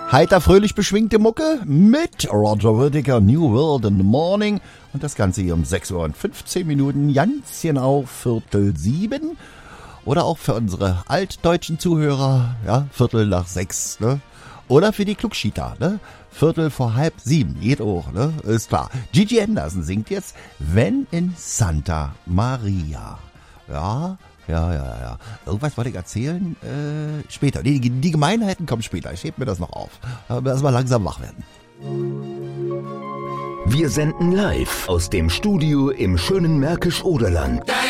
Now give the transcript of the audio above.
Heiter, fröhlich beschwingte Mucke mit Roger Whittaker, New World in the Morning. Und das Ganze hier um 6 Uhr und 15 Minuten, ganz genau 6:45. Oder auch für unsere altdeutschen Zuhörer, ja, 6:15, ne? Oder für die Klugschieter, ne? 6:45, geht auch, ne? Ist klar. Gigi Anderson singt jetzt Wenn in Santa Maria. Ja. Irgendwas wollte ich erzählen? Später. Die Gemeinheiten kommen später. Ich heb mir das noch auf. Aber erstmal langsam wach werden. Wir senden live aus dem Studio im schönen Märkisch-Oderland.